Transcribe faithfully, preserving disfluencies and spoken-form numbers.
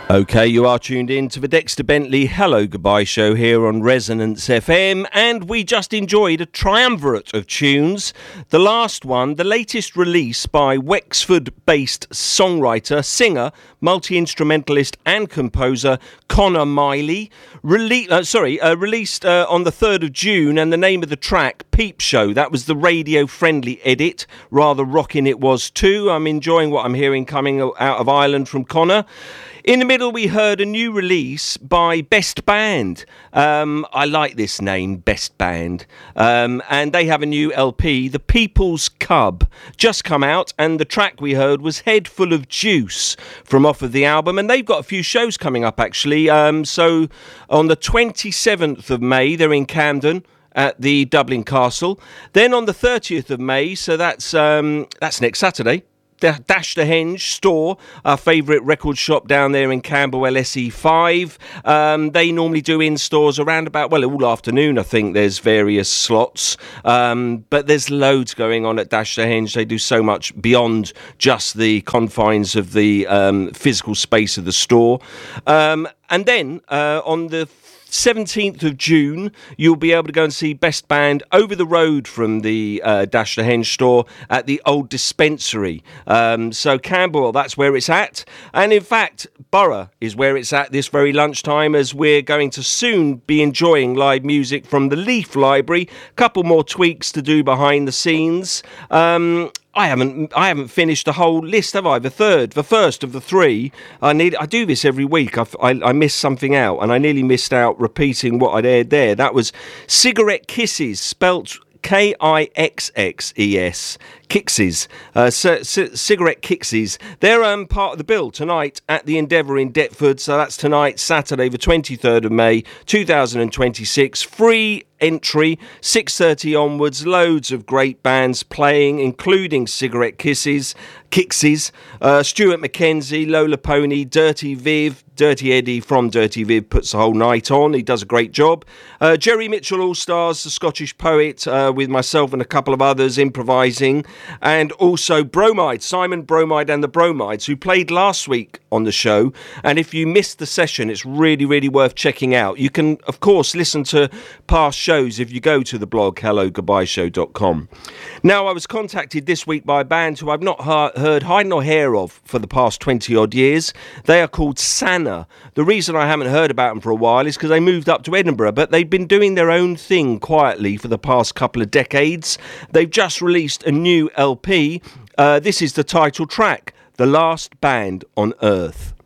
Okay, you are tuned in to the Dexter Bentley Hello Goodbye show here on Resonance F M, and we just enjoyed a triumvirate of tunes. The last one, the latest release by Wexford-based songwriter, singer, multi-instrumentalist and composer Connor Miley, rele- uh, sorry, uh, released uh, on the third of June, and the name of the track, Peep Show. That was the radio-friendly edit, rather rocking it was too. I'm enjoying what I'm hearing coming out of Ireland from Connor. In the middle, we heard a new release by Best Band. Um, I like this name, Best Band. Um, and they have a new L P, The People's Cub, just come out. And the track we heard was Head Full of Juice from off of the album. And they've got a few shows coming up, actually. Um, so on the twenty-seventh of May, they're in Camden at the Dublin Castle. Then on the thirtieth of May, so that's um, that's next Saturday, Dash the Henge store, our favourite record shop down there in Camberwell S E five. Um, they normally do in-stores around about, well, all afternoon, I think there's various slots. Um, but there's loads going on at Dash the Henge. They do so much beyond just the confines of the um, physical space of the store. Um, and then uh, on the seventeenth of June, you'll be able to go and see Best Band over the road from the uh, Dash the Henge store at the Old Dispensary. Um, so Camberwell, that's where it's at. And in fact, Borough is where it's at this very lunchtime, as we're going to soon be enjoying live music from the Leaf Library. A couple more tweaks to do behind the scenes. Um... I haven't I haven't finished the whole list, have I? The third, the first of the three. I need. I do this every week. I, I, I missed something out, and I nearly missed out repeating what I'd aired there. That was Cigarette Kisses, spelt K I X X E S. Kixes, uh, c- c- Cigarette Kixes. They're um, part of the bill tonight at the Endeavour in Deptford. So that's tonight, Saturday, the twenty-third of May, two thousand twenty-six. Free entry, six thirty onwards. Loads of great bands playing, including Cigarette Kisses, Kixes, uh, Stuart Mackenzie, Lola Pony, Dirty Viv. Dirty Eddie from Dirty Viv puts the whole night on. He does a great job. Uh, Jerry Mitchell All-Stars, the Scottish poet, uh, with myself and a couple of others improvising. And also Bromide, Simon Bromide and the Bromides, who played last week on the show. And if you missed the session, it's really, really worth checking out. You can, of course, listen to past shows if you go to the blog hello goodbye show dot com. Now, I was contacted this week by a band who I've not ha- heard hide nor hair of for the past twenty-odd years. They are called Sanna. The reason I haven't heard about them for a while is because they moved up to Edinburgh, but they've been doing their own thing quietly for the past couple of decades. They've just released a new L P. Uh, this is the title track, The Last Band on Earth.